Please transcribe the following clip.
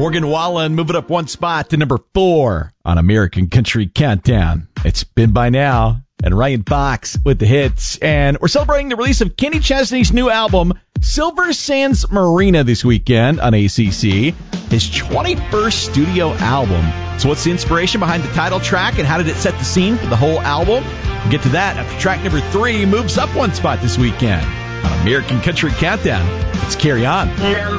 Morgan Wallen moving up one spot to number 4 on American Country Countdown. It's Been By Now and Ryan Fox with the hits. And we're celebrating the release of Kenny Chesney's new album, Silver Sands Marina, this weekend on ACC. His 21st studio album. So what's the inspiration behind the title track and how did it set the scene for the whole album? We'll get to that after track number 3 moves up one spot this weekend on American Country Countdown. Let's carry on.